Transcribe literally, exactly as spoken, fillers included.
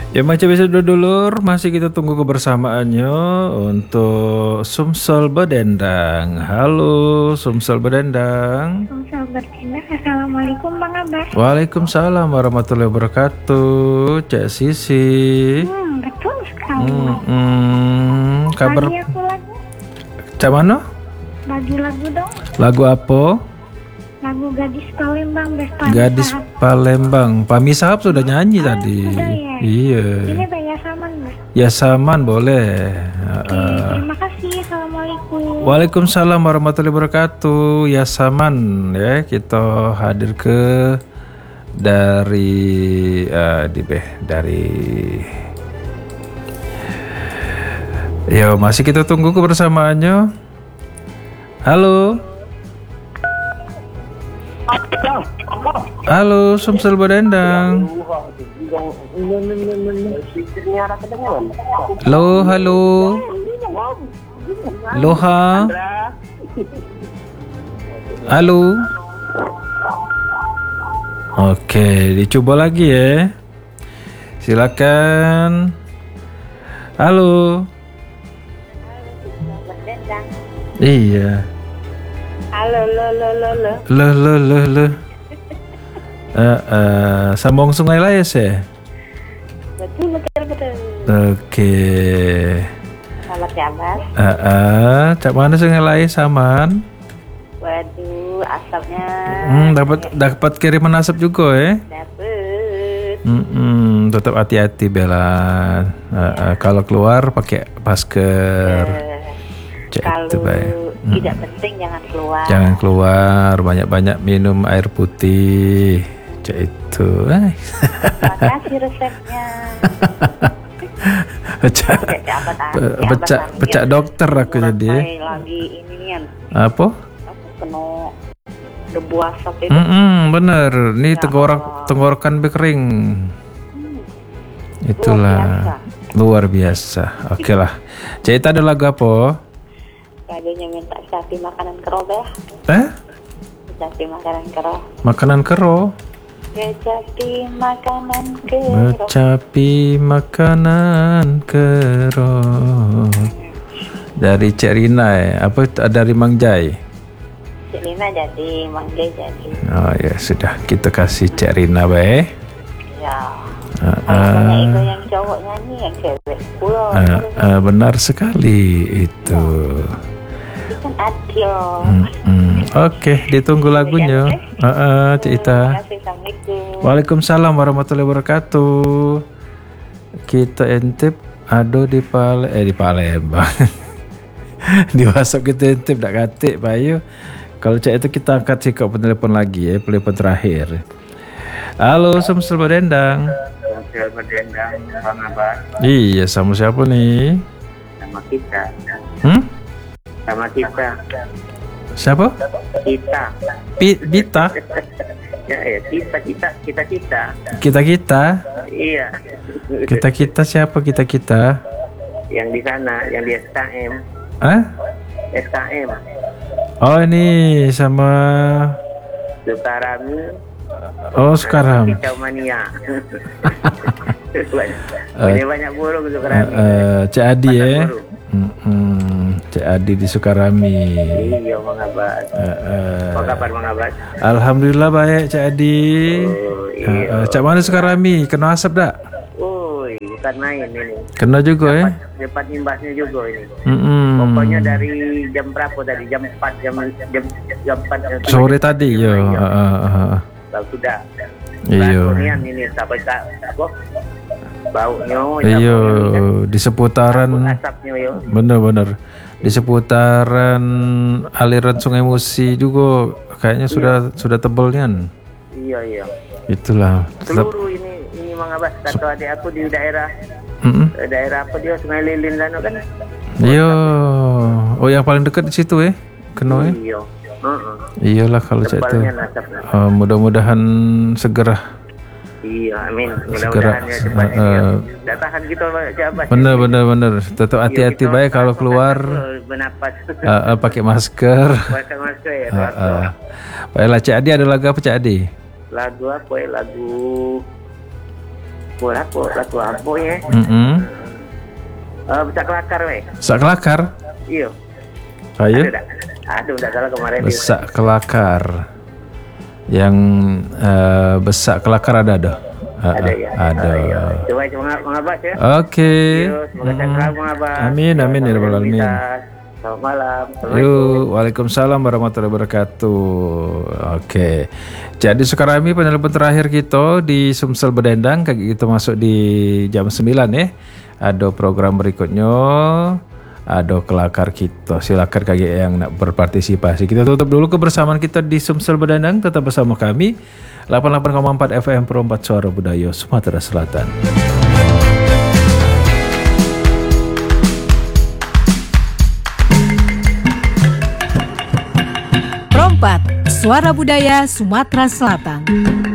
Ya macam biasa dulur, masih kita tunggu kebersamaannya untuk Sumsel Bedendang. Halo Sumsel Bedendang. Sumsel Bedendang, assalamualaikum Bang Abbas. Waalaikumsalam warahmatullahi wabarakatuh, Cak Sisi. Hmm, betul sekali. Hmm, hmm, kabar? Bagi aku lagu. Cak mana? Bagi lagu dong. Lagu apa? Lagu Gadis Palembang, Bes Pami Gadis Sahab. Palembang. Pami Sahab sudah nyanyi Ah, tadi. sudah ya? Iya. Ini Baya Saman, Bes. Ya saman boleh. Oke, Uh, terima kasih. Assalamualaikum. Waalaikumsalam warahmatullahi wabarakatuh. Ya saman ya, kita hadir ke dari uh, di beh dari yo masih kita tunggu kebersamaannya. Halo. Halo Sumsel Bedendang. Halo, halo. Loha. Halo. Oke, dicoba lagi ya. Silakan. Halo. Iya. Halo, lo, lo, lo, lo. Leh, leh, leh, leh. Eh, eh, sambung Sungai Layes ya? Betul, betul, betul. Oke. Selamat ya, Mas. Eh, eh, cak mana Sungai Layes aman? Waduh, asapnya. Hmm, dapat dapat kiriman asap juga ya? Dapet. Hmm, hmm, tetap hati-hati Bella. Eh, eh, kalau keluar pakai masker. Cak itu Kalau baik. tidak penting jangan keluar. Jangan keluar, banyak-banyak minum air putih. Cak itu. Eh. Makasih resepnya. Pecah, pecah, pecah dokter aku jadi. Lagi ini kan. Apa? Aku kena debu asap itu. Mm -mm, bener, nih Ya tenggorok Allah. tenggorokan bekering. Hmm, Itulah luar biasa. Oke lah. Cerita ada lagu apa? Lagunya minta sapi makanan kero deh. Eh? Sapi makanan kero. Makanan kero. Kecapi makanan kero. Kecapi makanan kero. Dari Cik Rina ya? Apa dari Mang Jai? Cik Lina jadi, Mang Jai jadi. Oh ya sudah, kita kasih Cik Rina baik. Ya. Uh, Kalau uh, itu yang cowok nyanyi, yang cewek pulau. uh, uh, benar sekali itu. Itu kan adil. Hmm, hmm. Oke, ditunggu lagunya. Uh, uh, Cik Ita. Terima kasih, Assalamualaikum. Waalaikumsalam warahmatullahi wabarakatuh. Kita intip ado di Pale eh di Palembang. Di WhatsApp kita intip dak katik Bayu. Kalau cak itu kita angkat sih kok penelpon lagi ya, penelpon terakhir. Halo, Sumsel Bedendang. Sumsel Bedendang, Bang Abbas. Iya, sama siapa nih? Sama kita. Hmm? Sama kita. Siapa? Kita. Pi Bita. Ya, ya, kita, kita, kita, kita. Kita kita. Iya. Kita kita siapa kita kita? Yang di sana, yang di S K M. Hah? S K M. Oh ini sama. Sukarami. Oh sekarang. Kicau mania. banyak, banyak burung Sukarami. Uh, uh, Cik Adi Banyak ya. burung. Mm -mm. Cik Adi di Sukarami. Iya, Bang Abbas. Uh, uh. Apa kabar, Bang Abbas? Alhamdulillah baik Cik Adi. Oh, iya. Uh, uh, Cak mana Sukarami? Kena asap tak? Uy, bukan main ini. Kena juga ya. Cepat imbasnya juga ini. Mm -mm. Pokoknya dari jam berapa tadi? Jam empat, jam jam jam empat jam sore tadi yo. Uh, uh, uh. Bau sudah. Iya. Baunya ini sampai tak apa? Baunya. Iya di seputaran. Asapnya yo. Bener-bener di seputaran aliran Sungai Musi juga kayaknya sudah sudah tebalnya. Iya iya. Itulah. Tetap. Seluruh ini ini Mang Abbas kata adik aku di daerah Mm -mm. daerah apa dia Sungai Lilin sana kan? Iya. Oh yang paling dekat di situ ya, kena ya. Iya. Heeh. Iyalah kalau cak itu. Tebalnya asapnya. Uh, mudah-mudahan segera. Iya, amin. Segera. Mudah-mudahan ya cepat Uh, ini. uh, Ya. Tahan kita siapa? bener bener bener. Tetap hati-hati Iya, baik kalau kita keluar. Bernapas. Uh, uh, pakai masker. Pakai masker ya. Uh, uh. Baiklah Cak Adi, ada lagu apa Cak Adi? Lagu apa ya? Lagu laku laku laku apa ya? Mm-mm. Uh, Besak kelakar weh. Besak kelakar. Iya. Ayo. Aduh, dah. Aduh, dah salah kemarin. Besak kelakar. Yang uh, besak kelakar ada ada. Uh, Ada ya. Ada. Oh, iya. Coba coba mengabas ya. Oke. Yo, semoga sehat selalu mengabas. Amin amin ya rabbal alamin. Selamat malam. Yuk, waalaikumsalam warahmatullahi wabarakatuh. Oke, jadi sekarang ini penelpon terakhir kita di Sumsel Bedendang. Kita masuk di jam sembilan ya. Ada program berikutnya, ada kelakar kita. Silakan kaki yang nak berpartisipasi. Kita tutup dulu kebersamaan kita di Sumsel Bedendang. Tetap bersama kami delapan puluh delapan koma empat F M Perompat Suara Budaya Sumatera Selatan. Perompat Suara Budaya Sumatera Selatan.